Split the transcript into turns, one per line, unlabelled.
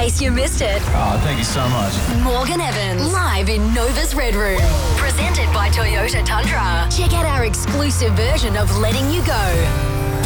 case you missed it.
Oh, thank you so much.
Morgan Evans, live in Nova's Red Room. Presented by Toyota Tundra. Check out our exclusive version of Letting You Go.